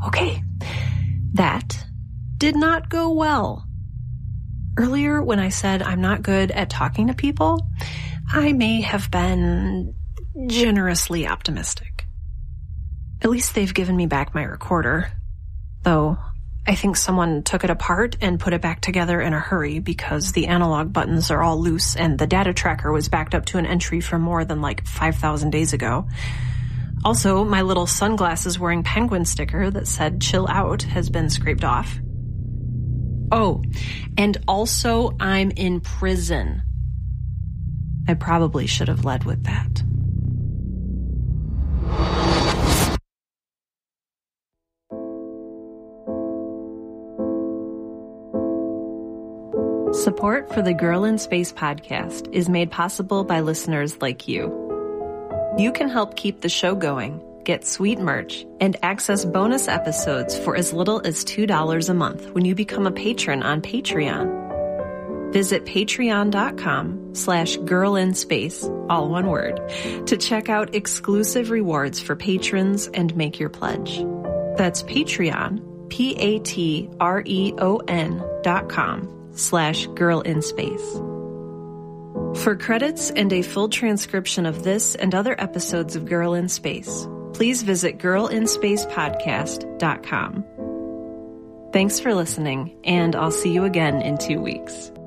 Okay, that did not go well. Earlier, when I said I'm not good at talking to people, I may have been generously optimistic. At least they've given me back my recorder, though I think someone took it apart and put it back together in a hurry because the analog buttons are all loose and the data tracker was backed up to an entry from more than 5,000 days ago. Also, my little sunglasses wearing penguin sticker that said chill out has been scraped off. Oh, and also I'm in prison. I probably should have led with that. Support for the Girl in Space podcast is made possible by listeners like you. You can help keep the show going, get sweet merch, and access bonus episodes for as little as $2 a month when you become a patron on Patreon. Visit patreon.com/girlinspace, all one word, to check out exclusive rewards for patrons and make your pledge. That's Patreon, patreon.com/girlinspace. For credits and a full transcription of this and other episodes of Girl in Space, please visit girlinspacepodcast.com. Thanks for listening, and I'll see you again in 2 weeks.